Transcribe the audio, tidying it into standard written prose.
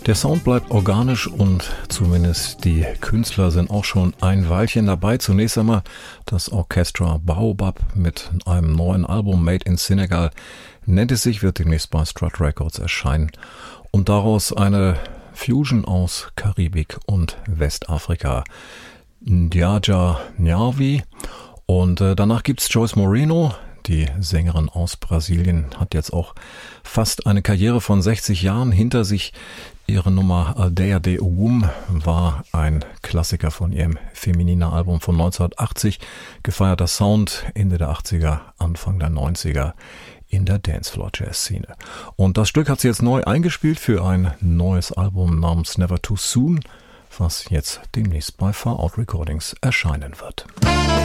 Der Sound bleibt organisch und zumindest die Künstler sind auch schon ein Weilchen dabei. Zunächst einmal das Orchestra Baobab mit einem neuen Album Made in Senegal. Nennt es sich, wird demnächst bei Strut Records erscheinen. Und daraus eine Fusion aus Karibik und Westafrika. Djadja Nyavi. Und danach gibt's Joyce Moreno. Die Sängerin aus Brasilien hat jetzt auch fast eine Karriere von 60 Jahren hinter sich. Ihre Nummer Aldeia de Ogum war ein Klassiker von ihrem Feminina Album von 1980. Gefeierter Sound Ende der 80er, Anfang der 90er in der Dancefloor-Jazz-Szene. Und das Stück hat sie jetzt neu eingespielt für ein neues Album namens Never Too Soon, was jetzt demnächst bei Far Out Recordings erscheinen wird.